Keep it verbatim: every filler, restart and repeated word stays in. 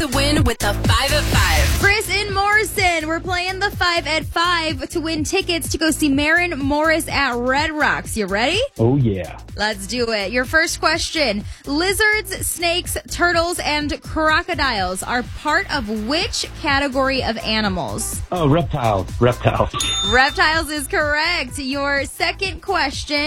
The win with the five at five. Chris and Morrison, we're playing the five at five to win tickets to go see Maren Morris at Red Rocks. You ready? Oh, yeah. Let's do it. Your first question. Lizards, snakes, turtles, and crocodiles are part of which category of animals? Oh, reptiles. Reptiles. Reptiles is correct. Your second question.